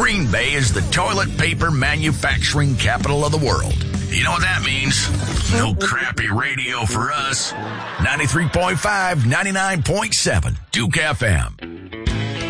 Green Bay is the toilet paper manufacturing capital of the world. You know what that means? No crappy radio for us. 93.5, 99.7, Duke FM.